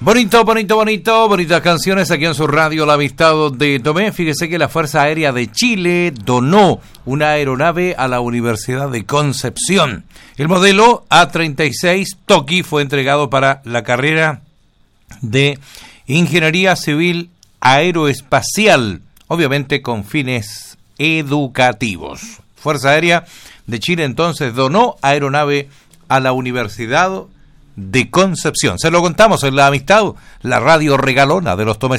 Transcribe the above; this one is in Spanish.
Bonitas canciones aquí en su radio La Amistad de Tomé. Fíjese que la Fuerza Aérea de Chile donó una aeronave a la Universidad de Concepción. El modelo A36 Toki fue entregado para la carrera de Ingeniería Civil Aeroespacial, obviamente con fines educativos. Fuerza Aérea de Chile entonces donó aeronave a la Universidad de Concepción. Se lo contamos en La Amistad, la radio regalona de los Tomecitos.